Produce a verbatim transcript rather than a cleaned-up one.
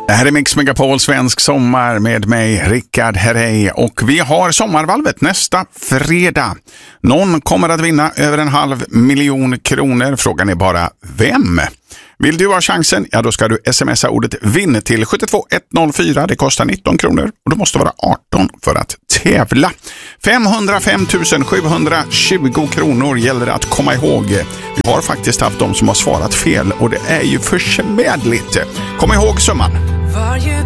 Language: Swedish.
Det här är Mix Megapol Svensk sommar med mig, Rickard Herrey. Och vi har sommarvalvet nästa fredag. Någon kommer att vinna över en halv miljon kronor. Frågan är bara vem? Vill du ha chansen? Ja, då ska du smsa ordet vinn till sju två ett noll fyra. Det kostar nitton kronor och du måste vara arton för att tävla. femhundrafem tusen sjuhundratjugo kronor gäller det att komma ihåg. Vi har faktiskt haft de som har svarat fel och det är ju försmädligt. Kom ihåg summan. Varje